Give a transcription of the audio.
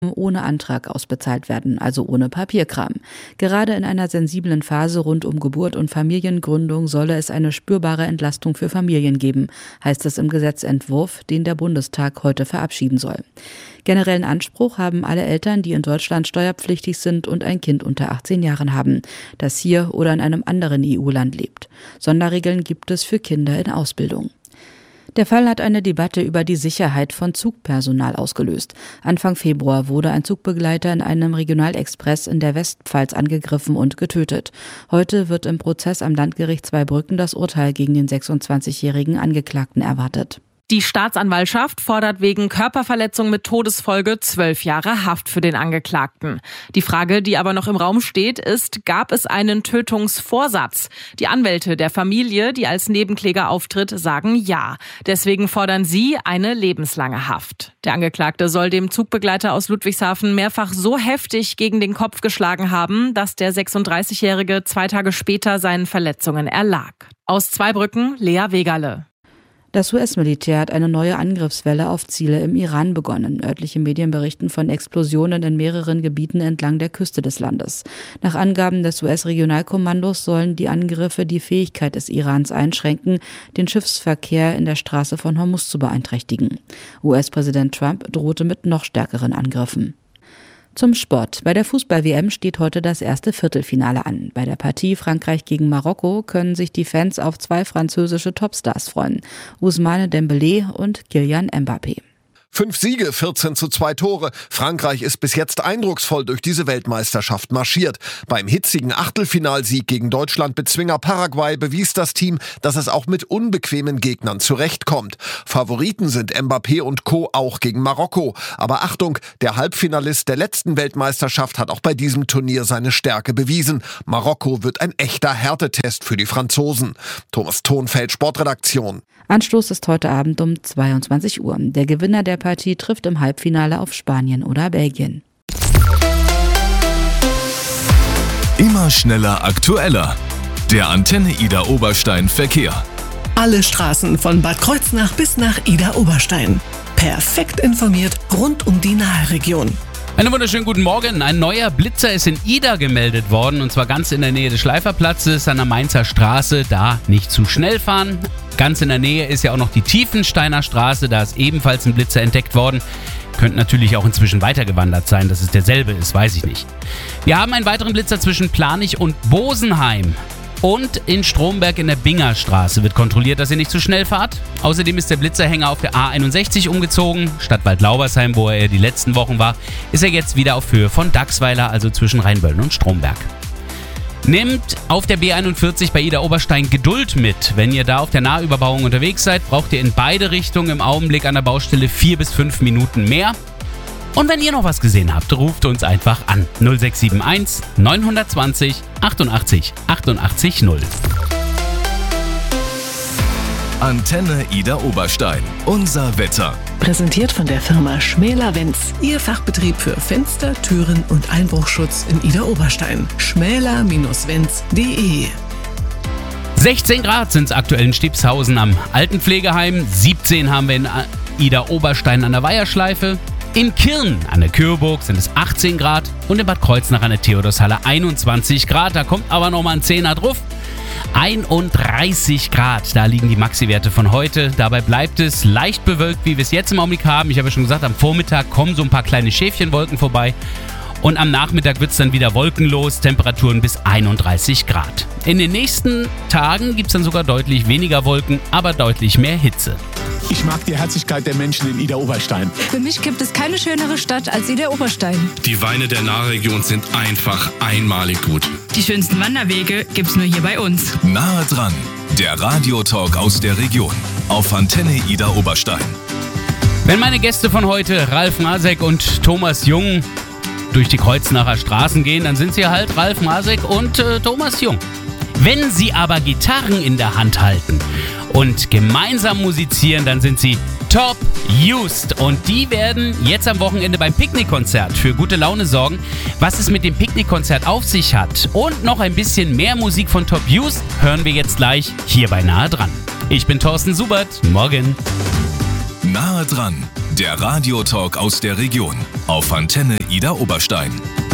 ohne Antrag ausbezahlt werden, also ohne Papierkram. Gerade in einer sensiblen Phase rund um Geburt und Familiengründung solle es eine spürbare Entlastung für Familien geben, heißt es im Gesetzentwurf, den der Bundestag heute verabschieden soll. Generellen Anspruch haben alle Eltern, die in Deutschland steuerpflichtig sind und ein Kind unter 18 Jahren haben, das hier oder in einem anderen EU-Land lebt. Sonderregeln gibt es für Kinder in Ausbildung. Der Fall hat eine Debatte über die Sicherheit von Zugpersonal ausgelöst. Anfang Februar wurde ein Zugbegleiter in einem Regionalexpress in der Westpfalz angegriffen und getötet. Heute wird im Prozess am Landgericht Zweibrücken das Urteil gegen den 26-jährigen Angeklagten erwartet. Die Staatsanwaltschaft fordert wegen Körperverletzung mit Todesfolge 12 Jahre Haft für den Angeklagten. Die Frage, die aber noch im Raum steht, ist, gab es einen Tötungsvorsatz? Die Anwälte der Familie, die als Nebenkläger auftritt, sagen ja. Deswegen fordern sie eine lebenslange Haft. Der Angeklagte soll dem Zugbegleiter aus Ludwigshafen mehrfach so heftig gegen den Kopf geschlagen haben, dass der 36-Jährige 2 Tage später seinen Verletzungen erlag. Aus Zweibrücken, Lea Wegerle. Das US-Militär hat eine neue Angriffswelle auf Ziele im Iran begonnen. Örtliche Medien berichten von Explosionen in mehreren Gebieten entlang der Küste des Landes. Nach Angaben des US-Regionalkommandos sollen die Angriffe die Fähigkeit des Irans einschränken, den Schiffsverkehr in der Straße von Hormuz zu beeinträchtigen. US-Präsident Trump drohte mit noch stärkeren Angriffen. Zum Sport. Bei der Fußball-WM steht heute das erste Viertelfinale an. Bei der Partie Frankreich gegen Marokko können sich die Fans auf 2 französische Topstars freuen. Ousmane Dembélé und Kylian Mbappé. 5 Siege, 14:2 Tore. Frankreich ist bis jetzt eindrucksvoll durch diese Weltmeisterschaft marschiert. Beim hitzigen Achtelfinalsieg gegen Deutschland-Bezwinger Paraguay bewies das Team, dass es auch mit unbequemen Gegnern zurechtkommt. Favoriten sind Mbappé und Co. auch gegen Marokko. Aber Achtung, der Halbfinalist der letzten Weltmeisterschaft hat auch bei diesem Turnier seine Stärke bewiesen. Marokko wird ein echter Härtetest für die Franzosen. Thomas Thonfeld, Sportredaktion. Anstoß ist heute Abend um 22 Uhr. Der Gewinner der Partie trifft im Halbfinale auf Spanien oder Belgien. Immer schneller, aktueller. Der Antenne Ida Oberstein Verkehr. Alle Straßen von Bad Kreuznach bis nach Ida Oberstein. Perfekt informiert rund um die Naheregion. Einen wunderschönen guten Morgen. Ein neuer Blitzer ist in Ida gemeldet worden, und zwar ganz in der Nähe des Schleiferplatzes an der Mainzer Straße. Da nicht zu schnell fahren. Ganz in der Nähe ist ja auch noch die Tiefensteiner Straße, da ist ebenfalls ein Blitzer entdeckt worden. Könnte natürlich auch inzwischen weitergewandert sein, dass es derselbe ist, weiß ich nicht. Wir haben einen weiteren Blitzer zwischen Planich und Bosenheim. Und in Stromberg in der Bingerstraße wird kontrolliert, dass ihr nicht zu schnell fahrt. Außerdem ist der Blitzerhänger auf der A61 umgezogen. Statt Waldlaubersheim, wo er die letzten Wochen war, ist er jetzt wieder auf Höhe von Dachsweiler, also zwischen Rheinböllen und Stromberg. Nehmt auf der B41 bei Ida Oberstein Geduld mit. Wenn ihr da auf der Nahüberbauung unterwegs seid, braucht ihr in beide Richtungen im Augenblick an der Baustelle 4 bis 5 Minuten mehr. Und wenn ihr noch was gesehen habt, ruft uns einfach an. 0671 920 88 88 0. Antenne Ida Oberstein. Unser Wetter. Präsentiert von der Firma Schmäler-Wenz. Ihr Fachbetrieb für Fenster, Türen und Einbruchschutz in Ida Oberstein. schmäler-wenz.de. 16 Grad sind es aktuell in Stiebshausen am Altenpflegeheim. 17 haben wir in Ida Oberstein an der Weiherschleife. In Kirn an der Kürburg sind es 18 Grad und in Bad Kreuznach an der Theodorshalle 21 Grad. Da kommt aber nochmal ein 10er drauf. 31 Grad, da liegen die Maxi-Werte von heute. Dabei bleibt es leicht bewölkt, wie wir es jetzt im Augenblick haben. Ich habe ja schon gesagt, am Vormittag kommen so ein paar kleine Schäfchenwolken vorbei. Und am Nachmittag wird es dann wieder wolkenlos, Temperaturen bis 31 Grad. In den nächsten Tagen gibt es dann sogar deutlich weniger Wolken, aber deutlich mehr Hitze. Ich mag die Herzlichkeit der Menschen in Ida Oberstein. Für mich gibt es keine schönere Stadt als Ida Oberstein. Die Weine der Nahregion sind einfach einmalig gut. Die schönsten Wanderwege gibt's nur hier bei uns. Nahe dran, der Radiotalk aus der Region auf Antenne Ida Oberstein. Wenn meine Gäste von heute, Ralf Masek und Thomas Jung, durch die Kreuznacher Straßen gehen, dann sind sie halt Ralf Masek und Thomas Jung. Wenn sie aber Gitarren in der Hand halten und gemeinsam musizieren, dann sind sie Top Used. Und die werden jetzt am Wochenende beim Picknickkonzert für gute Laune sorgen. Was es mit dem Picknickkonzert auf sich hat und noch ein bisschen mehr Musik von Top Used hören wir jetzt gleich hier bei Nahe dran. Ich bin Thorsten Subert. Morgen. Nahe dran, Der Radiotalk aus der Region auf Antenne Idar Oberstein.